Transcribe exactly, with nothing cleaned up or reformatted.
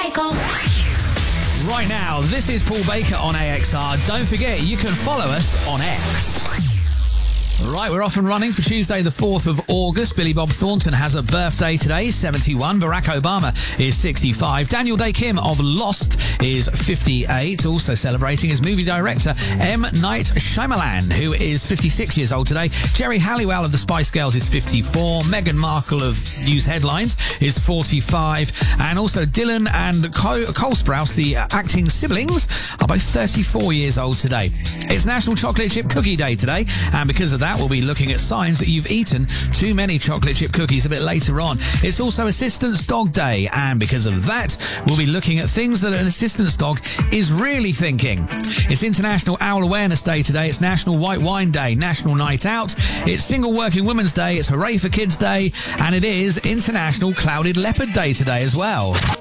Michael. Right now, this is Paul Baker on A X R. Don't forget, you can follow us on X. Right, we're off and running for Tuesday the fourth of August. Billy Bob Thornton has a birthday today, seventy-one. Barack Obama is sixty-five. Daniel Day-Kim of Lost is fifty-eight. Also celebrating is movie director M. Night Shyamalan, who is fifty-six years old today. Jerry Halliwell of the Spice Girls is fifty-four. Meghan Markle of News Headlines is forty-five. And also Dylan and Cole, Cole Sprouse, the acting siblings, are both thirty-four years old today. It's National Chocolate Chip Cookie Day today, and because of that, we'll be looking at signs that you've eaten too many chocolate chip cookies a bit later on. It's also Assistance Dog Day, and because of that, we'll be looking at things that an assistance dog is really thinking. It's International Owl Awareness Day today. It's National White Wine Day, National Night Out. It's Single Working Women's Day. It's Hooray for Kids Day, and it is International Clouded Leopard Day today as well.